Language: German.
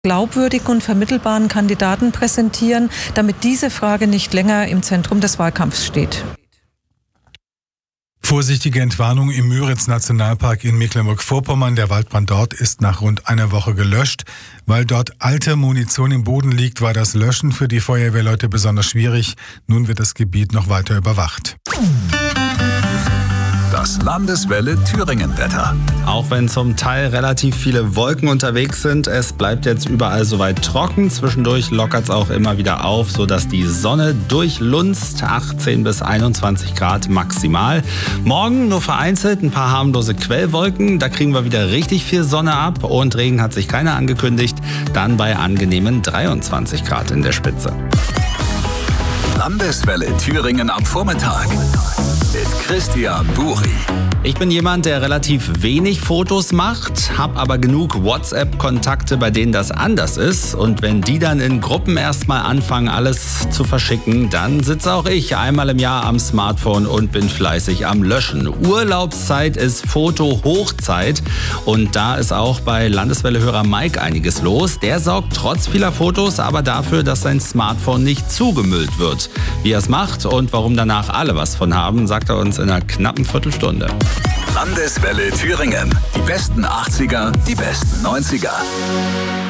glaubwürdigen und vermittelbaren Kandidaten präsentieren, damit diese Frage nicht länger im Zentrum des Wahlkampfs steht. Vorsichtige Entwarnung im Müritz-Nationalpark in Mecklenburg-Vorpommern. Der Waldbrand dort ist nach rund einer Woche gelöscht. Weil dort alte Munition im Boden liegt, war das Löschen für die Feuerwehrleute besonders schwierig. Nun wird das Gebiet noch weiter überwacht. Das Landeswelle Thüringen-Wetter. Auch wenn zum Teil relativ viele Wolken unterwegs sind, es bleibt jetzt überall soweit trocken. Zwischendurch lockert es auch immer wieder auf, sodass die Sonne durchlunzt. 18 bis 21 Grad maximal. Morgen nur vereinzelt ein paar harmlose Quellwolken. Da kriegen wir wieder richtig viel Sonne ab und Regen hat sich keiner angekündigt. Dann bei angenehmen 23 Grad in der Spitze. Landeswelle Thüringen am Vormittag mit Christian Buri. Ich bin jemand, der relativ wenig Fotos macht, habe aber genug WhatsApp-Kontakte, bei denen das anders ist. Und wenn die dann in Gruppen erstmal anfangen, alles zu verschicken, dann sitze auch ich einmal im Jahr am Smartphone und bin fleißig am Löschen. Urlaubszeit ist Foto-Hochzeit und da ist auch bei Landeswelle-Hörer Mike einiges los. Der sorgt trotz vieler Fotos aber dafür, dass sein Smartphone nicht zugemüllt wird. Wie er es macht und warum danach alle was von haben, sagt er uns in einer knappen Viertelstunde. Landeswelle Thüringen. Die besten 80er, die besten 90er.